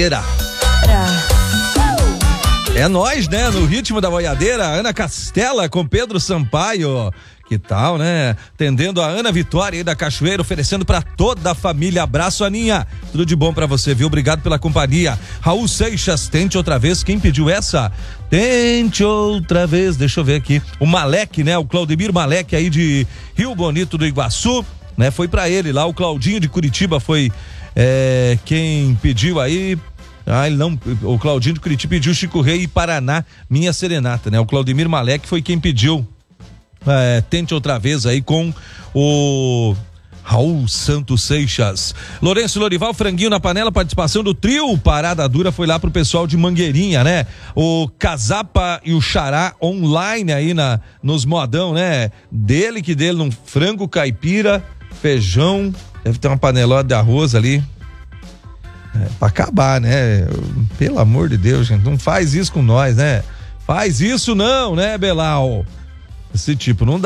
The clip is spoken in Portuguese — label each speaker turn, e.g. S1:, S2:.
S1: boiadeira. É nós, né? No ritmo da boiadeira, Ana Castela com Pedro Sampaio. Que tal, né? Atendendo a Ana Vitória aí da Cachoeira, oferecendo pra toda a família. Abraço, Aninha. Tudo de bom pra você, viu? Obrigado pela companhia. Raul Seixas, tente outra vez. Quem pediu essa? Tente outra vez. Deixa eu ver aqui. O Malek, né? O Claudemir Malek aí de Rio Bonito do Iguaçu, né? Foi pra ele lá. O Claudinho de Curitiba foi quem pediu aí. Ele não, o Claudinho de Curitiba pediu Chico Rei e Paraná, Minha Serenata, né? O Claudemir Malek foi quem pediu Tente outra vez aí com o Raul Santos Seixas. Lourenço Lorival, franguinho na panela, participação do trio Parada Dura foi lá pro pessoal de Mangueirinha, né? O Casapa e o Xará online aí nos modão, né? Dele um frango caipira, feijão, deve ter uma panelada de arroz ali. Pra acabar, né? Pelo amor de Deus, gente, não faz isso com nós, né? Faz isso não, né, Belal? Esse tipo, não dá.